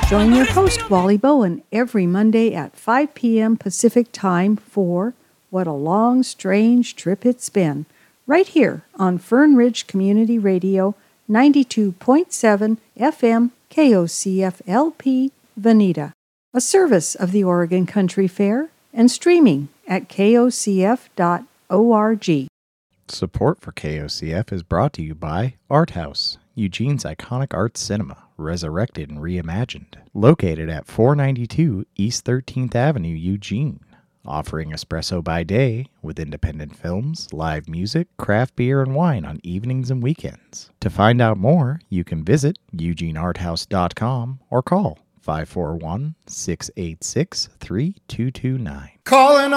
Join your host, Wally Bowen, every Monday at 5 p.m. Pacific Time for What a Long, Strange Trip It's Been, right here on Fern Ridge Community Radio, 92.7 FM KOCF-LP, Veneta, a service of the Oregon Country Fair, and streaming at kocf.org. Support for KOCF is brought to you by Art House, Eugene's iconic art cinema, resurrected and reimagined. Located at 492 East 13th Avenue, Eugene. Offering espresso by day with independent films, live music, craft beer, and wine on evenings and weekends. To find out more, you can visit eugenearthouse.com or call 541-686-3229. Calling